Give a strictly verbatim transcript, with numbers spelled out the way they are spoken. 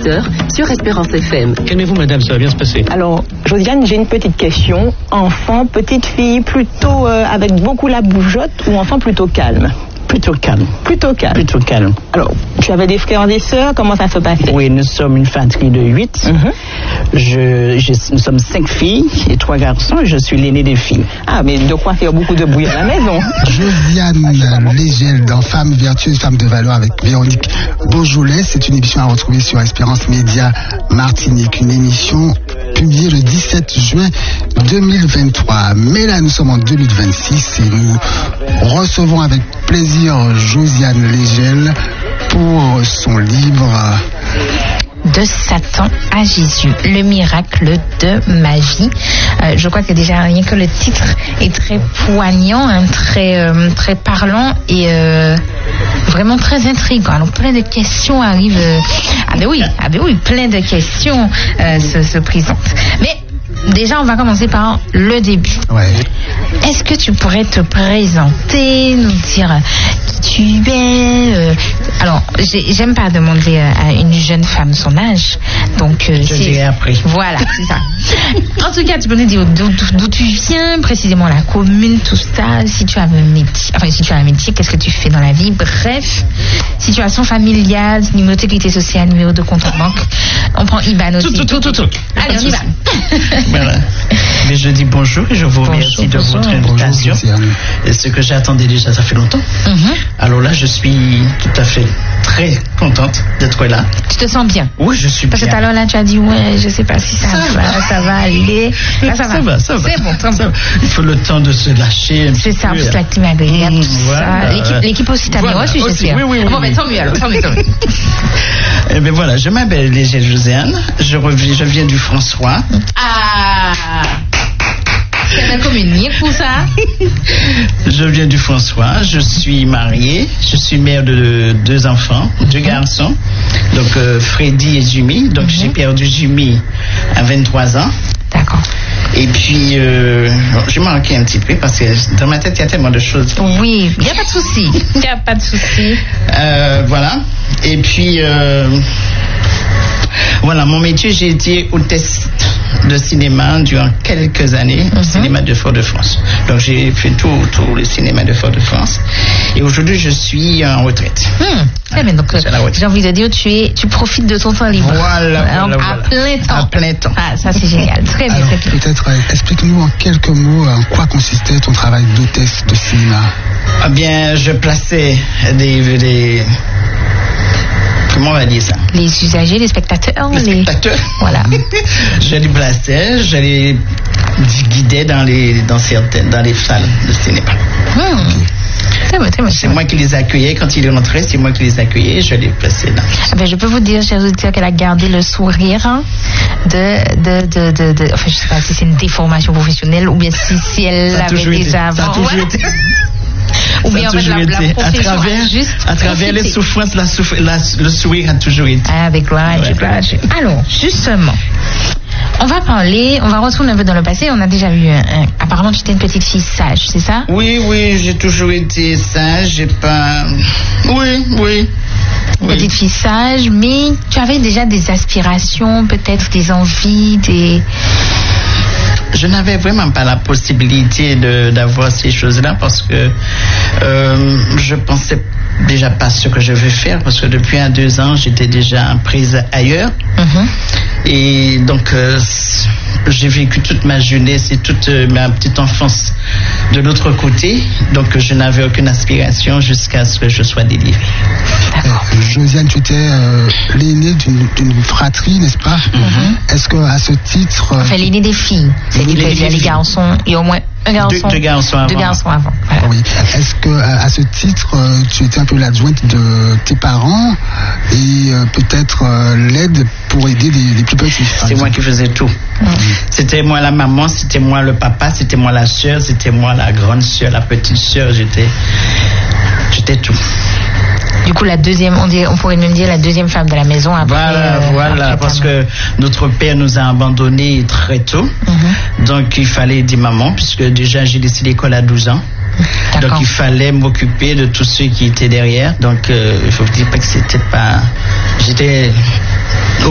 dix-sept heures sur Espérance F M. Calmez-vous, madame, ça va bien se passer. Alors, Josiane, j'ai une petite question. Enfant, petite fille, plutôt euh, avec beaucoup la bougeotte ou enfant plutôt calme? Plutôt calme. Plutôt calme. Plutôt calme. Alors, tu avais des frères et des sœurs, comment ça se passait? Oui, nous sommes une fratrie de huit. Mm-hmm. Je, je, nous sommes cinq filles et trois garçons et je suis l'aîné des filles. Ah, mais de quoi faire beaucoup de bruit à la maison. Josiane Légel dans Femmes vertueuses, Femmes de valeur avec Véronique Beaujolais. C'est une émission à retrouver sur Espérance Média Martinique. Une émission publiée le dix-sept juin deux mille vingt-trois. Mais là, nous sommes en deux mille vingt-six et nous recevons avec plaisir Josiane Légel pour son livre De Satan à Jésus, le miracle de ma vie. Euh, je crois que déjà rien que le titre est très poignant, hein, très euh, très parlant et euh, vraiment très intriguant. Alors plein de questions arrivent. Euh, ah ben oui, ah ben oui, plein de questions euh, se, se présentent. Mais déjà, on va commencer par le début. Ouais. Est-ce que tu pourrais te présenter, nous dire qui tu es euh, Alors, j'ai, j'aime pas demander à une jeune femme son âge, donc euh, je dirai après. Voilà, c'est ça. En tout cas, tu peux nous dire d'où, d'où tu viens, précisément la commune, tout ça. Si tu as un métier, enfin si tu as un métier, qu'est-ce que tu fais dans la vie. Bref, situation familiale, numéro de sécurité sociale, numéro de compte en banque. On prend I B A N aussi. Tout, tout, tout, tout. Allez, on y va. Voilà. Mais je dis bonjour et je vous remercie de votre invitation. Et ce que j'attendais déjà, ça fait longtemps. Mm-hmm. Alors là, je suis tout à fait très contente d'être là. Tu te sens bien? Oui, je suis Parce bien. Parce que tout à l'heure, là, tu as dit, ouais, je sais pas si ça, ça va, va, ça va aller. Là, ça, ça va. va, ça va. C'est bon, tant ça va. Il faut le temps de se lâcher. Un c'est petit ça, peu. parce que la clim agréable, Mmh, tout voilà. ça. L'équipe, l'équipe aussi t'a Voilà. bien reçu, Aussi, j'espère. oui, oui, oui, bon, oui. ben, tant mieux alors, tant mieux, tant mieux. Eh bien voilà, je m'appelle Légel Josiane, je, reviens, je viens du François. Ah, c'est un communique pour ça. Je viens du François, je suis mariée, je suis mère de deux enfants, deux garçons, donc euh, Freddy et Jimmy. Donc mm-hmm. j'ai perdu Jimmy à vingt-trois ans. D'accord. Et puis, euh, j'ai manqué un petit peu parce que dans ma tête, il y a tellement de choses. Oui, il n'y a pas de souci. Il n'y a pas de souci. Euh, voilà. Et puis, euh, voilà, mon métier, j'ai été hôtesse de cinéma durant quelques années, au mm-hmm. cinéma de Fort-de-France. Donc, j'ai fait tout, tout le cinéma de Fort-de-France. Et aujourd'hui, je suis en retraite. Mmh. Ah, mais donc, euh, j'ai envie de dire, tu, es, tu profites de ton temps libre. Voilà, Alors, voilà, à voilà. plein temps. À plein temps. Ah, ça, c'est génial. Très bien. Alors, très bien. peut-être, euh, explique-nous en quelques mots en quoi consistait ton travail d'hôtesse de cinéma. Eh bien, je plaçais des... des comment on va dire ça? Les usagers, les spectateurs. Les, les... spectateurs. Voilà. Je les plaçais, je les guidais dans les, dans certaines, dans les salles de cinéma. Mmh. Très bon, très bon. C'est moi qui les accueillais quand ils rentraient, c'est moi qui les accueillais, je les plaçais dans. Ah ben, je peux vous dire, chers auditeurs, qu'elle a gardé le sourire hein, de, de, de, de, de, enfin, je sais pas si c'est une déformation professionnelle ou bien si, si elle l'avait déjà avant. Ça a toujours été. Ou bien en fait, la, la à travers, juste à travers les souffrances, la souff- la, le sourire a toujours été. Ah, avec gloire à Dieu, gloire à Dieu. Alors, justement, on va parler, on va retourner un peu dans le passé. On a déjà vu, un, un, apparemment, tu étais une petite fille sage, c'est ça? Oui, oui, j'ai toujours été sage. J'ai pas. Oui, oui. Petite oui. fille sage, mais tu avais déjà des aspirations, peut-être des envies, des. Je n'avais vraiment pas la possibilité de, d'avoir ces choses-là parce que euh, je pensais déjà pas ce que je vais faire parce que depuis un deux ans j'étais déjà prise ailleurs. Mm-hmm. Et donc euh, j'ai vécu toute ma jeunesse et toute euh, ma petite enfance de l'autre côté, donc je n'avais aucune aspiration jusqu'à ce que je sois délivrée. Euh, Josiane, tu étais euh, l'aînée d'une, d'une fratrie, n'est-ce pas? Mm-hmm. Est-ce que à ce titre, euh... enfin l'aînée des filles, c'est dit qu'il y a les garçons, il y a au moins un garçon, deux, deux garçons avant. Deux garçons avant. Voilà. Oui. Est-ce que à, à ce titre, euh, tu étais un peu l'adjointe de tes parents et euh, peut-être euh, l'aide pour aider les, les plus petits? C'est moi qui faisais tout. Mmh. C'était moi la maman, c'était moi le papa, c'était moi la sœur, c'était moi la grande sœur, la petite sœur. J'étais, j'étais tout. Du coup, la deuxième, on, dit, on pourrait même dire la deuxième femme de la maison après. Voilà, euh, voilà, après parce que notre père nous a abandonnés très tôt. Mm-hmm. Donc, il fallait aider maman, puisque déjà j'ai laissé l'école à douze ans. D'accord. Donc, il fallait m'occuper de tous ceux qui étaient derrière. Donc, euh, il faut dire pas que c'était pas. J'étais